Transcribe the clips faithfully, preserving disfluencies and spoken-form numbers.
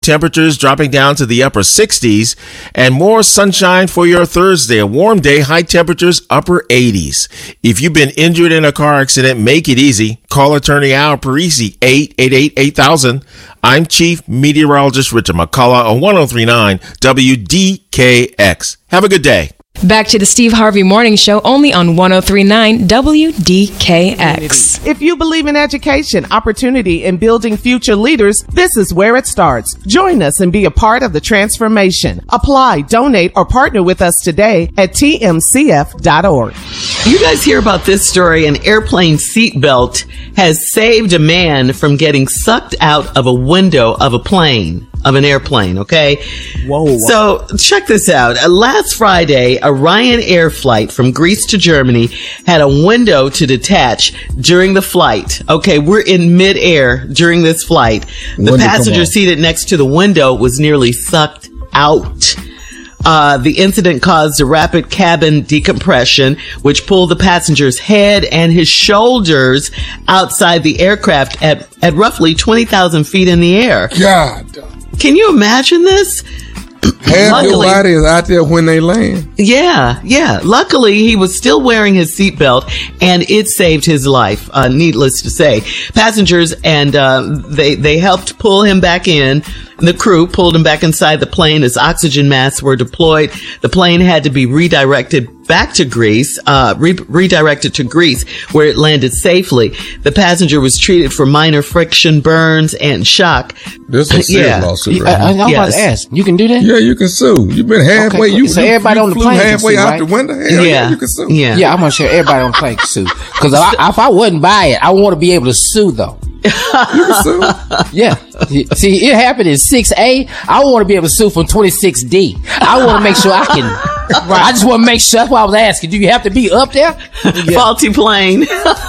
Temperatures dropping down to the upper sixties and more sunshine for your Thursday. A warm day, high temperatures, upper eighties. If you've been injured in a car accident, make it easy. Call attorney Al Parisi, eight eight eight, eight thousand. I'm Chief Meteorologist Richard McCullough on one oh three point nine W D K X. Have a good day. Back to the Steve Harvey Morning Show, only on one oh three point nine W D K X. If you believe in education, opportunity, and building future leaders, this is where it starts. Join us and be a part of the transformation. Apply, donate, or partner with us today at T M C F dot org. You guys hear about this story? An airplane seatbelt has saved a man from getting sucked out of a window of a plane. Of an airplane, okay? Whoa. So check this out. Uh, last Friday, a Ryanair flight from Greece to Germany had a window to detach during the flight. Okay, we're in midair during this flight. The Window, passenger seated next to the window was nearly sucked out. Uh, the incident caused a rapid cabin decompression, which pulled the passenger's head and his shoulders outside the aircraft at, at roughly twenty thousand feet in the air. God. Can you imagine this? Half Luckily- your body is out there when they land. Yeah, yeah. Luckily, he was still wearing his seatbelt, and it saved his life. Uh, needless to say, passengers and uh, they they helped pull him back in. The crew pulled him back inside the plane as oxygen masks were deployed. The plane had to be redirected back to Greece, uh, re- redirected to Greece, where it landed safely. The passenger was treated for minor friction burns and shock. This is a serious Yeah. lawsuit, I, right? I, I'm about Yes. to ask. You can do that? Yeah, you can sue. You've been halfway. Okay, you, so you, everybody you on the flew plane can halfway sue, out right? the window. Hell yeah, Yeah. you can sue. Yeah. Yeah, I'm gonna share everybody on the plane can sue. Because if I wouldn't buy it, I want to be able to sue though. You can sue. Yeah. See, it happened in six A. I want to be able to sue from twenty-six D. I want to make sure I can. Right. I just want to make sure. That's why I was asking. Do you have to be up there? Faulty plane.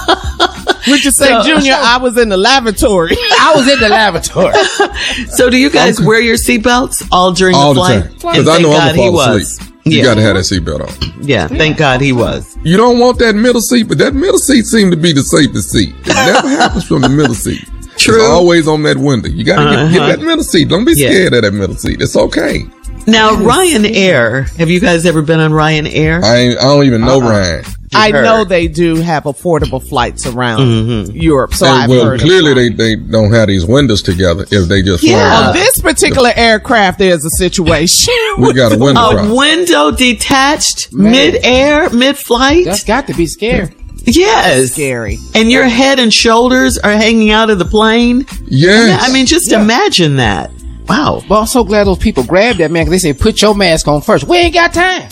Richard Saint So- Junior, I was in the lavatory. I was in the lavatory. So do you guys wear your seatbelts all during All the the flight? time. And Because I thank know I'm God going he to fall was. asleep. You Yeah. got to have that seatbelt on. Yeah, thank God he was. You don't want that middle seat, but that middle seat seemed to be the safest seat. It never happens from the middle seat. True. It's always on that window. You got to Uh-huh. get, get that middle seat. Don't be Yeah. scared of that middle seat. It's okay. Now, Ryanair, have you guys ever been on Ryanair? I ain't, I don't even know Uh-uh. Ryan. I heard. know they do have affordable flights around Mm-hmm. Europe, so And, I've well, heard of clearly Ryan. they, they don't have these windows together if they just fly. Yeah. On this particular aircraft, there's a situation. We got a window A problem. window detached Man. mid-air, mid-flight? That's got to be scary. Yes. Scary. And your head and shoulders are hanging out of the plane? Yes. I mean, just Yeah. imagine that. Wow. Well, I'm so glad those people grabbed that man because they say, put your mask on first. We ain't got time.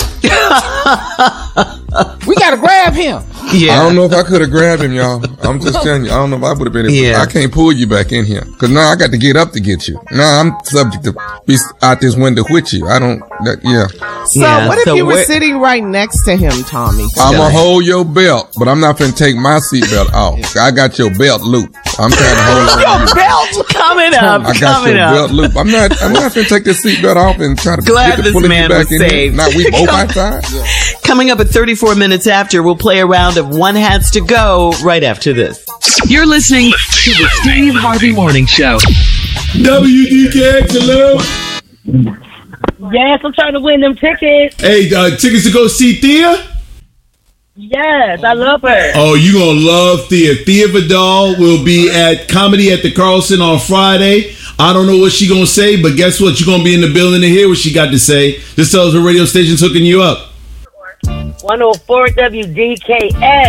We got to grab him. Yeah. I don't know if I could have grabbed him, y'all. I'm just telling you. I don't know if I would have been able Yeah. I can't pull you back in here. Cause now I got to get up to get you. Now I'm subject to be out this window with you. I don't, that, yeah. So Yeah, what if so you were where- sitting right next to him, Tommy? I'm gonna hold your belt, but I'm not finna take my seatbelt off. I got your belt loop. I'm trying to hold on to you. Belt coming up. I got coming your up. belt loop. I'm not, I'm not finna take this seatbelt off and try to Glad get to this pulling man you back was in here. saved. Now we both outside. Coming up at thirty-four minutes after, we'll play a round of One Has to Go right after this. You're listening to the Steve Harvey Morning Show. W D K X, hello. Yes, I'm trying to win them tickets. Hey, uh, tickets to go see Thea? Yes, I love her. Oh, you gonna love Thea. Thea Vidal will be at Comedy at the Carlson on Friday. I don't know what she gonna say, but guess what? You're gonna be in the building to hear what she got to say. Just tell us the radio station's hooking you up. one oh four W D K S.